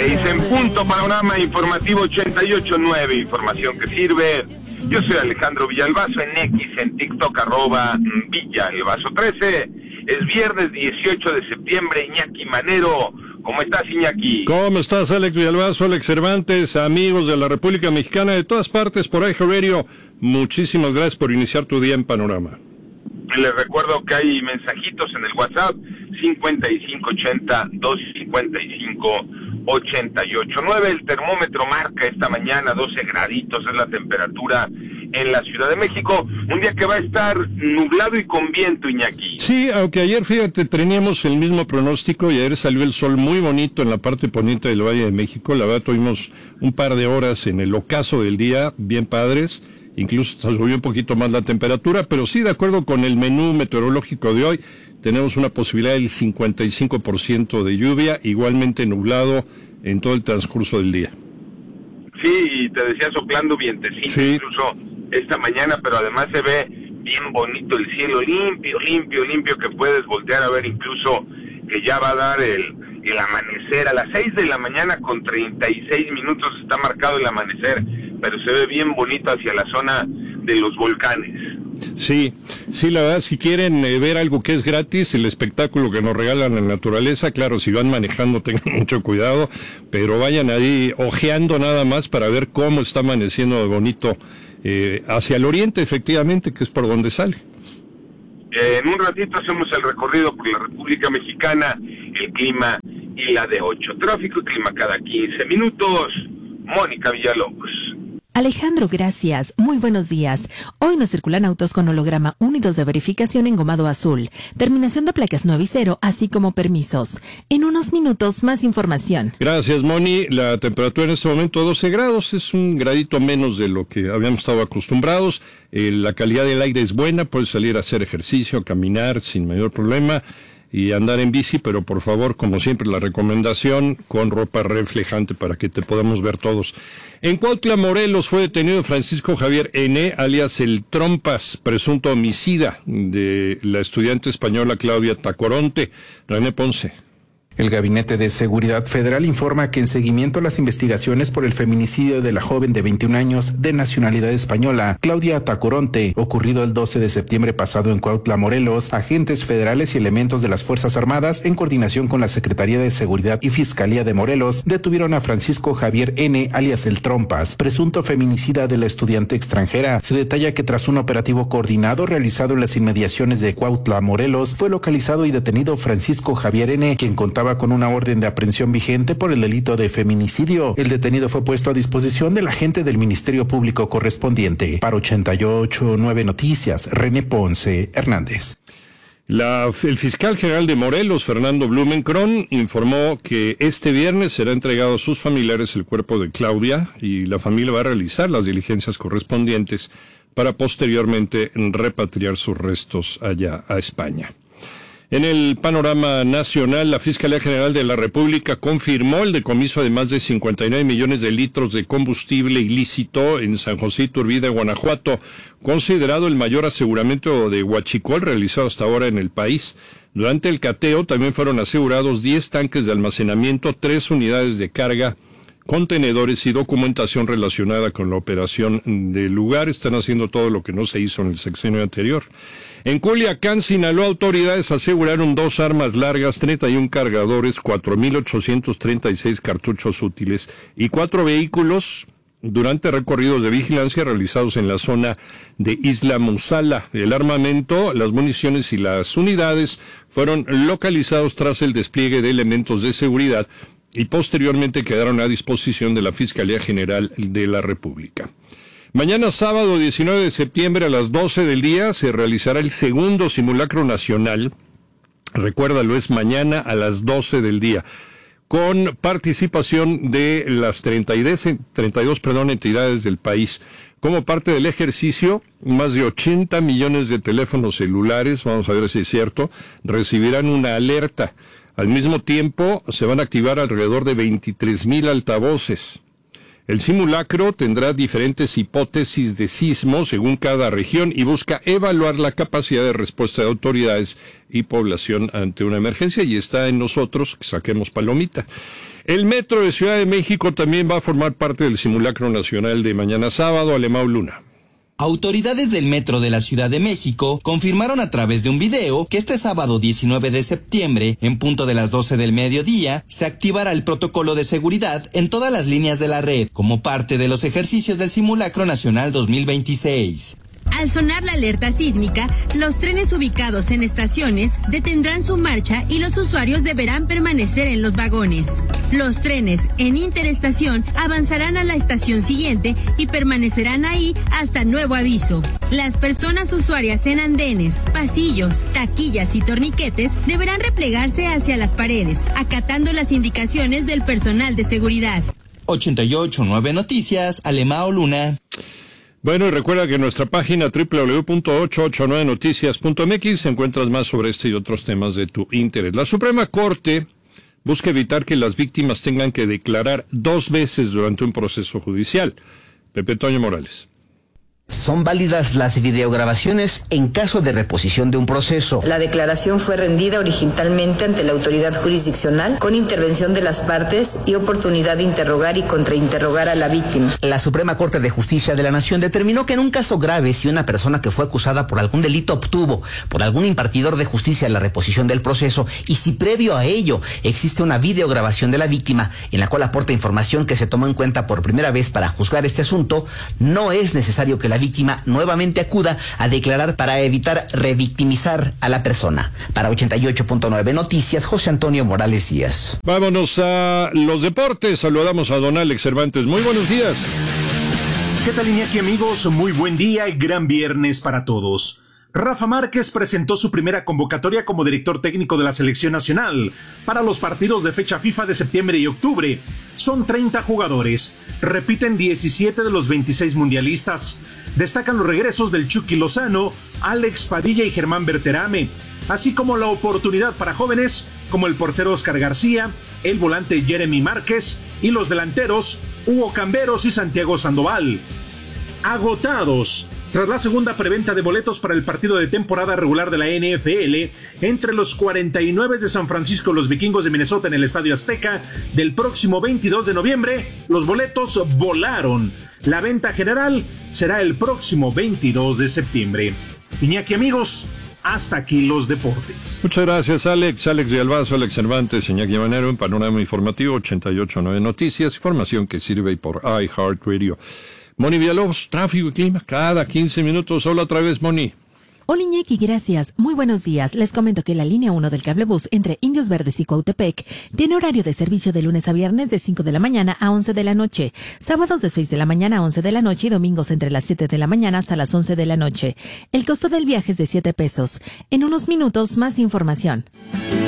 6 en punto, panorama informativo 88.9, información que sirve. Yo soy Alejandro Villalbazo, en X, en TikTok, @Villalbazo13. Es viernes 18 de septiembre, Iñaki Manero. ¿Cómo estás, Iñaki? ¿Cómo estás, Alex Villalbazo, Alex Cervantes, amigos de la República Mexicana, de todas partes, por iHeartRadio? Muchísimas gracias por iniciar tu día en Panorama. Les recuerdo que hay mensajitos en el WhatsApp, 5580-255-88.9. El termómetro marca esta mañana 12 graditos, es la temperatura en la Ciudad de México. Un día que va a estar nublado y con viento, Iñaki. Sí, aunque ayer, fíjate, teníamos el mismo pronóstico y ayer salió el sol muy bonito en la parte poniente del Valle de México. La verdad, tuvimos un par de horas en el ocaso del día, bien padres. Incluso se subió un poquito más la temperatura, pero sí, de acuerdo con el menú meteorológico de hoy, tenemos una posibilidad del 55% de lluvia, igualmente nublado en todo el transcurso del día. Sí, te decía soplando vientecito, sí, incluso esta mañana, pero además se ve bien bonito el cielo, limpio, que puedes voltear a ver incluso que ya va a dar el amanecer. A las 6 de la mañana con 36 minutos está marcado el amanecer, pero se ve bien bonito hacia la zona de los volcanes. Sí, la verdad, si quieren ver algo que es gratis, el espectáculo que nos regalan la naturaleza, claro, si van manejando tengan mucho cuidado, pero vayan ahí ojeando nada más para ver cómo está amaneciendo de bonito hacia el oriente, efectivamente, que es por donde sale. En un ratito hacemos el recorrido por la República Mexicana, el clima y la de 8. Tráfico y clima cada 15 minutos. Mónica Villalobos. Alejandro, gracias. Muy buenos días. Hoy nos circulan autos con holograma 1 y 2 de verificación engomado azul, terminación de placas 9 y 0, así como permisos. En unos minutos, más información. Gracias, Moni. La temperatura en este momento 12 grados, es un gradito menos de lo que habíamos estado acostumbrados. La calidad del aire es buena, puedes salir a hacer ejercicio, caminar sin mayor problema y andar en bici, pero por favor, como siempre, la recomendación con ropa reflejante para que te podamos ver todos. En Cuautla, Morelos, fue detenido Francisco Javier N., alias el Trompas, presunto homicida de la estudiante española Claudia Tacoronte. René Ponce. El Gabinete de Seguridad Federal informa que en seguimiento a las investigaciones por el feminicidio de la joven de 21 años de nacionalidad española, Claudia Tacoronte, ocurrido el 12 de septiembre pasado en Cuautla, Morelos, agentes federales y elementos de las Fuerzas Armadas, en coordinación con la Secretaría de Seguridad y Fiscalía de Morelos, detuvieron a Francisco Javier N., alias el Trompas, presunto feminicida de la estudiante extranjera. Se detalla que tras un operativo coordinado realizado en las inmediaciones de Cuautla, Morelos, fue localizado y detenido Francisco Javier N., quien contaba con una orden de aprehensión vigente por el delito de feminicidio. El detenido fue puesto a disposición del agente del Ministerio Público correspondiente. Para 88.9 Noticias, René Ponce Hernández. El fiscal general de Morelos, Fernando Blumenkron, informó que este viernes será entregado a sus familiares el cuerpo de Claudia y la familia va a realizar las diligencias correspondientes para posteriormente repatriar sus restos allá a España. En el panorama nacional, la Fiscalía General de la República confirmó el decomiso de más de 59 millones de litros de combustible ilícito en San José Iturbide, Guanajuato, considerado el mayor aseguramiento de huachicol realizado hasta ahora en el país. Durante el cateo también fueron asegurados 10 tanques de almacenamiento, 3 unidades de carga, contenedores y documentación relacionada con la operación del lugar. Están haciendo todo lo que no se hizo en el sexenio anterior. En Culiacán, Sinaloa, autoridades aseguraron 2 armas largas, 31 cargadores, 4,836 cartuchos útiles y 4 vehículos durante recorridos de vigilancia realizados en la zona de Isla Musala. El armamento, las municiones y las unidades fueron localizados tras el despliegue de elementos de seguridad y posteriormente quedaron a disposición de la Fiscalía General de la República. Mañana sábado 19 de septiembre a las 12 del día se realizará el segundo simulacro nacional. Recuérdalo, es mañana a las 12 del día, con participación de las 32 entidades del país. Como parte del ejercicio, más de 80 millones de teléfonos celulares, vamos a ver si es cierto, recibirán una alerta. Al mismo tiempo, se van a activar alrededor de 23,000 altavoces. El simulacro tendrá diferentes hipótesis de sismo según cada región y busca evaluar la capacidad de respuesta de autoridades y población ante una emergencia, y está en nosotros que saquemos palomita. El Metro de Ciudad de México también va a formar parte del simulacro nacional de mañana sábado. Alemão Luna. Autoridades del Metro de la Ciudad de México confirmaron a través de un video que este sábado 19 de septiembre, en punto de las 12 del mediodía, se activará el protocolo de seguridad en todas las líneas de la red, como parte de los ejercicios del Simulacro Nacional 2026. Al sonar la alerta sísmica, los trenes ubicados en estaciones detendrán su marcha y los usuarios deberán permanecer en los vagones. Los trenes en interestación avanzarán a la estación siguiente y permanecerán ahí hasta nuevo aviso. Las personas usuarias en andenes, pasillos, taquillas y torniquetes deberán replegarse hacia las paredes, acatando las indicaciones del personal de seguridad. 88.9 Noticias, Alemão Luna. Bueno, y recuerda que en nuestra página www.889noticias.mx encuentras más sobre este y otros temas de tu interés. La Suprema Corte busca evitar que las víctimas tengan que declarar 2 veces durante un proceso judicial. Pepe Toño Morales. Son válidas las videograbaciones en caso de reposición de un proceso. La declaración fue rendida originalmente ante la autoridad jurisdiccional con intervención de las partes y oportunidad de interrogar y contrainterrogar a la víctima. La Suprema Corte de Justicia de la Nación determinó que en un caso grave, si una persona que fue acusada por algún delito obtuvo por algún impartidor de justicia la reposición del proceso y si previo a ello existe una videograbación de la víctima en la cual aporta información que se tomó en cuenta por primera vez para juzgar este asunto, no es necesario que la víctima nuevamente acuda a declarar para evitar revictimizar a la persona. Para 88.9 Noticias, José Antonio Morales Díaz. Vámonos a los deportes. Saludamos a don Alex Cervantes. Muy buenos días. ¿Qué tal, Iñaki, amigos? Muy buen día y gran viernes para todos. Rafa Márquez presentó su primera convocatoria como director técnico de la selección nacional para los partidos de fecha FIFA de septiembre y octubre. Son 30 jugadores, repiten 17 de los 26 mundialistas. Destacan los regresos del Chucky Lozano, Alex Padilla y Germán Berterame, así como la oportunidad para jóvenes como el portero Oscar García, el volante Jeremy Márquez y los delanteros Hugo Camberos y Santiago Sandoval. Agotados. Tras la segunda preventa de boletos para el partido de temporada regular de la NFL entre los 49 de San Francisco y los Vikingos de Minnesota en el Estadio Azteca del próximo 22 de noviembre, los boletos volaron. La venta general será el próximo 22 de septiembre. Iñaki, amigos, hasta aquí los deportes. Muchas gracias, Alex. Alex de Albazo, Alex Cervantes, Iñaki Manero, en Panorama Informativo 88.9 Noticias, información que sirve por iHeartRadio. Moni Villalobos, tráfico y clima, cada 15 minutos. Hola otra vez, Moni. Hola Iñaki, gracias. Muy buenos días. Les comento que la línea 1 del cablebús entre Indios Verdes y Cuautepec tiene horario de servicio de lunes a viernes de 5 de la mañana a 11 de la noche, sábados de 6 de la mañana a 11 de la noche y domingos entre las 7 de la mañana hasta las 11 de la noche. El costo del viaje es de $7. En unos minutos, más información.